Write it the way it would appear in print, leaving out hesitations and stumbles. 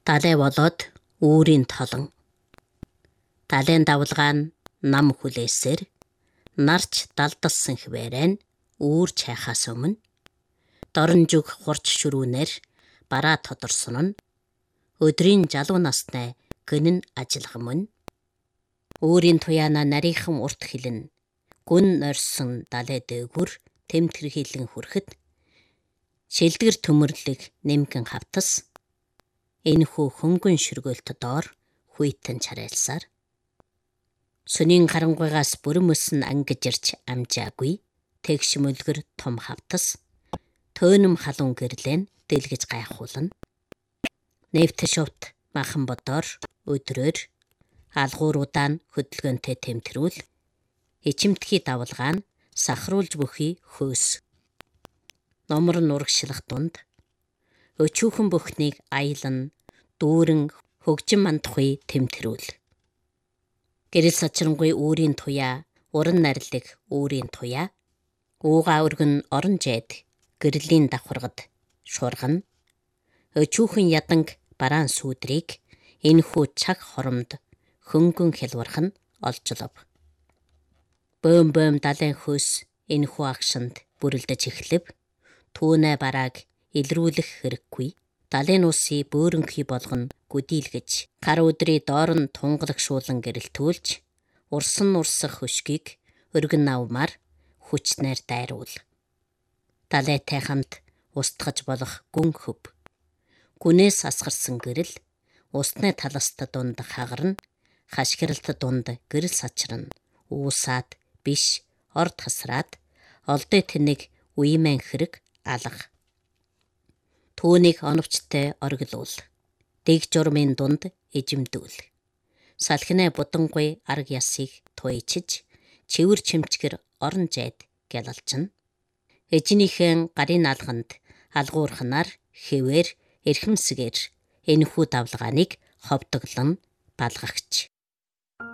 Далай болоод үүрийн толон. Далайн давлгаа нь нам хүлээсээр нарч далдалсан хвээрэн үүр чайхаас өмнө дорн жүг хурч шүрүүнээр бараа тодорсон нь өдрийн жалуу настай гэнэн ажиллах мөн өөрийн туяана нарийнхан урт хилэн гүн норсон далай дээгүр тэмтэр хилэн хүрэхэд шилдгэр төмөрлөг нэмгэн хавтас энэхүү хөнгөн ширгөөлт доор хүйтэн чарайлсаар сүнийн харангуйгаас бүрэн мөсөн ангижирч амжаагүй тэгш мөлгөр том хавтас төөнөм халуун гэрлэн дэлгэж гайхуулна. Нэвт шувт махан бодоор өдрөөр алгууруудаа нь хөдөлгөөнтэй тэмтрүүл ичимтгий давлгаа нь сахруулж бүхий хөөс. Номор нурагшлах дунд өчүүхэн бүхнийг аялан дүүрэн хөгжин мандахуй тэмтрүүл. Гэрэл сачрангуй үүрийн туяа уран нарилэг үүрийн туяа уугаа өргөн орон жайд гэрлийн давхаргад шургана. Өчүүхэн яданг бараан сүүдрийг энэхүү цаг хоромд хөнгөн хялбарх нь олжлов. Бөөм далайн хөөс энэхүү агшинд бүрэлдэж эхлэв. Түүнэ барааг илрүүлэх хэрэггүй. Далайн усыг бөөрөнхий болгон гүдийлгэж гар өдрий доор нь тунгалагшуулан гэрэлтүүлж урсан урсах хөшгийг өргөн авмаар хүчнээр дайруул. Далайтай хамт устгаж болох гүн хөв. Гүнээс асгарсан гэрэл усны таласт дунд хагарна. Хашгиралт дунд гэрэл сачрна. Уусаад биш орд хасраад олдой тэнэг уймэн хэрэг алга. Түүнийг оновчтой оргилуул. Дэг журмын дунд эжимдүүл. Салхинай будангуй арг ясыг туйчиж чивэр чимчгэр орон жайд гялалжна. Эжнийхэн гарын алганд алгуурханаар хэвээр эрхэмсгээр энэхүү давлгааныг ховдоглон балгагч.